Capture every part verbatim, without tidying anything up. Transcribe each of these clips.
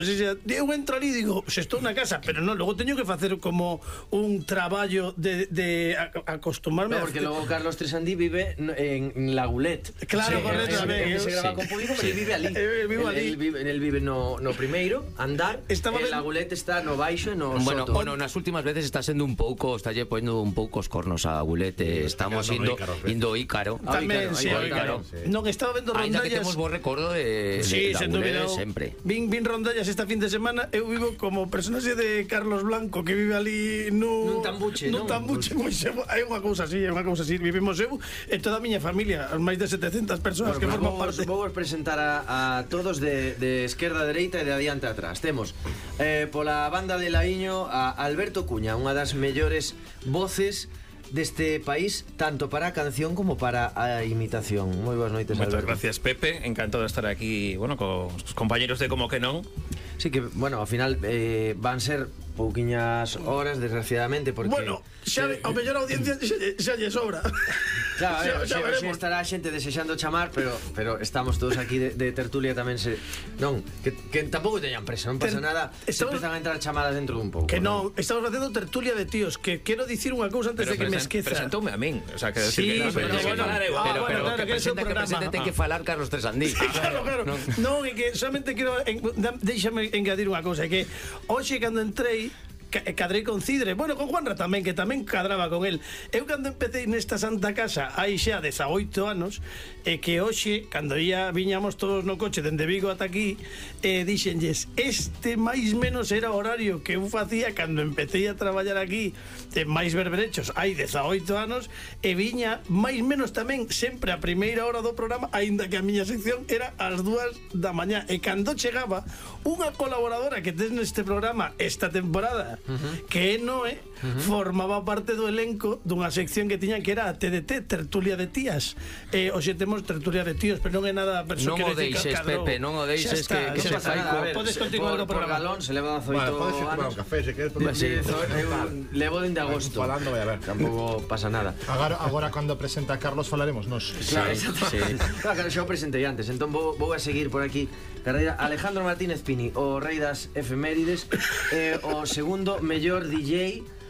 Eu entro ali e digo, se estou na casa, pero non, logo teño que facer como un traballo de, de acostumarme no, porque a... logo Carlos Tresandí vive en, en La Gulet. Claro, sí, correcto, tamén. Se grava con público, pero sí. Vive ali. El, vivo ali. El, el, vive, el vive no, no primeiro, andar, estaba e La Gulet está no baixo e no bueno, soto. Bueno, nas últimas veces está sendo un pouco, está lle poñendo un pouco os cornos a Gulet, estamos indo indo Ícaro. Tamén, si, Ícaro. Non, estaba vendo rondallas. Ainda que temos bo recordo de da Gulet sempre. Vin rondallas esta fin de semana. Eu vivo como personaxe de Carlos Blanco que vive ali nun tambuche, nun tambuche, moi hai unha cousa así, é unha cousa así, vivimos eu e toda a miña familia, as máis de setecentas persoas bueno, que forman parte. Vou presentar a, a todos de, de esquerda a dereita e de adiante a atrás. Temos eh, pola banda de Laíño a Alberto Cuña, unha das mellores voces deste país, tanto para a canción como para a imitación. Moi boas noites, Alberto. Moitas gracias, Pepe, encantado de estar aquí, bueno, cos compañeros de Como que non. Sí, que, bueno, ao final eh, van ser pouquiñas horas, desgraciadamente, porque... Bueno, xa, eh, ao mellor a audiencia xa, xa lle sobra. Claro, a ver, xa, xa, xa estará a xente desexando chamar, pero pero estamos todos aquí de, de tertulia tamén se... Non, que, que tampouco teñan presa, non pasa Ter, nada, estamos, se empezan a entrar chamadas dentro dun pouco. Que non, ¿no? Estamos facendo tertulia de tíos, que quero dicir unha cousa antes pero de que present, me esqueza. Presentoume a min, o sea, que decir sí, que no, pero, pero, bueno, bueno, ah, pero, bueno, pero claro, que presente, que presente ten que falar Carlos Tresandí. Sí, claro, claro. Non, é que solamente quero déxame engadir unha cousa, é que hoxe cando entrei cadrei con Cidre, bueno, con Juanra tamén, que tamén cadraba con el. Eu cando empecé nesta santa casa hai xa dezaoito anos, e que hoxe cando ia viñamos todos no coche dende Vigo ata aquí, e dixenlles, este máis menos era o horario que eu facía cando empecé a traballar aquí en máis berberechos hai dezaoito anos, e viña máis menos tamén sempre a primeira hora do programa, aínda que a miña sección era ás dúas da mañá, e cando chegaba unha colaboradora que tes neste programa esta temporada, Uh-huh. que é Noé, uh-huh. formaba parte do elenco dunha sección que tiñan que era a T D T, tertulia de tías. E hoxe temos tertulia de tíos, pero non é nada perso non o deixes, Pepe, non o deixes que, que se fai co... Podes continuar co programa. Galón, se leva dezaoito vale, podes ir tomar un café, se queres podes ir. Levo dende agosto. Falando, vai a ver. Tampouco pasa nada. Agora, agora cando presenta a Carlos falaremos nos. Claro, sí, sí. Claro, xa o presentei antes, entón vou, vou a seguir por aquí. Carreira Alejandro Martínez Pini, o rei das efemérides, eh, o segundo mellor D J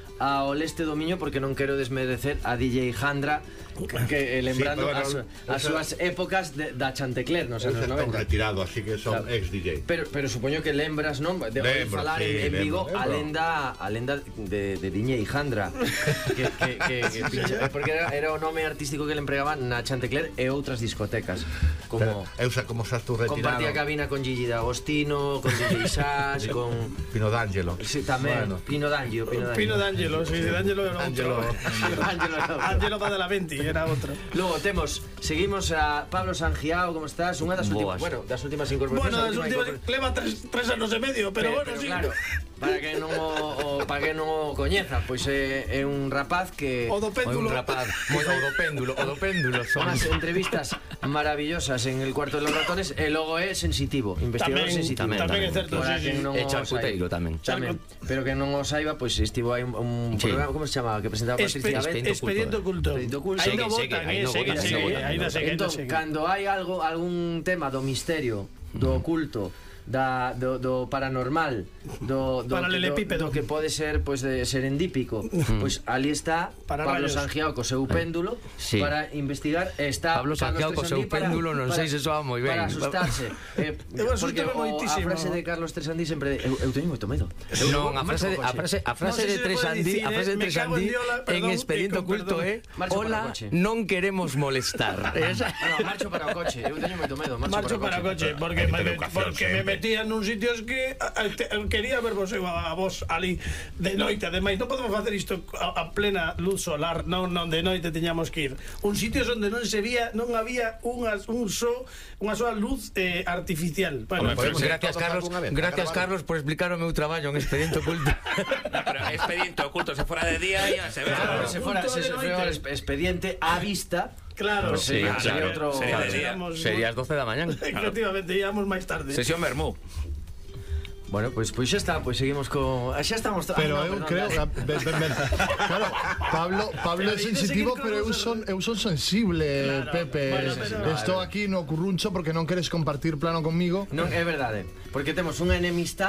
ao leste do Miño, porque non quero desmerecer a D J Jandra, que eh, lembrando sí, bueno, as, as súas épocas de, da Chantecler nos anos noventa. Retirado, así que son claro. Ex D J. Pero, pero supoño que lembras, non? De oír falar sí, en, en Vigo lembro, a lenda a lenda de, de D J Jandra, que, que, que, que pincha, porque era, era o nome artístico que le empregaban na Chantecler e outras discotecas. Como eu xa como xa tú retirado. Compartía cabina con Gigi D'Agostino, con D J Sass, con Pino D'Angelo. Sí, tamén, bueno. Pino D'Angelo, Pino D'Angelo, sí, D'Angelo era outro. Angelo Badalamenti era outro. Logo temos, seguimos a Pablo Sangiao, como estás? Unha das últimas, bueno, das últimas incorporacións. Bueno, das últimas, leva tres, tres anos e medio, pero, pero bueno, pero, sí. Claro, para que non o, o para que non o coñeza, pois é, é un rapaz que o do péndulo. Un rapaz, moi o do péndulo, o do péndulo son unhas entrevistas maravillosas en El cuarto de los ratones e logo é sensitivo, investigador tamén, sensitivo. Tamén, tamén é certo, para sí, sí. Non e charcuteiro tamén. Tamén, pero que non o saiba, pois estivo aí un, un sí. programa, como se chamaba, que presentaba Patricia Espe Bet, Expediente Oculto. Expediente Oculto. Aí non votan, aí non votan. Entón, cando hai algo, algún tema do misterio, do oculto, da, do, do paranormal, do, do, do, do que pode ser pois, de serendípico, mm. pois ali está para Pablo Sangiao co seu péndulo sí. para investigar. Está Pablo Sangiao co seu péndulo, non sei se soa moi ben. Para asustarse. eh, porque o, a frase de Carlos Tresandí sempre eu, eu teño moito medo. Non, a frase, a frase, a frase de Tresandí, a frase de Tresandí en Expediente Oculto é hola, non queremos molestar. No, marcho para o coche, eu teño moito medo. Marcho para o coche, porque me metían nun sitios que quería ver vos eu a vos ali de noite. Ademais, non podemos facer isto a plena luz solar, non, non, de noite teñamos que ir un sitios onde non se vía, non había unhas, un só, unha soa luz eh, artificial. Bueno, pues, gracias Carlos, gracias Carlos por explicar o meu traballo en Expediente Oculto. No, pero Expediente Oculto se fora de día ya se ve. Claro, se fora, se, se fora expediente á vista. Claro, pues sí, claro, sería outro sería, sería, sería as doce da mañá. Efectivamente, íamos máis tarde. Sesión Mermú. Bueno, pois pues, pues xa está, pois pues seguimos co... Xa estamos... Pero ah, no, eu creo... Que, ben, ben, ben. Claro, Pablo, Pablo é sensitivo, pero eu son, eu son sensible, claro, Pepe. Bueno, pero... Estou aquí no curruncho porque non queres compartir plano conmigo. Non, é verdade, porque temos unha enemistade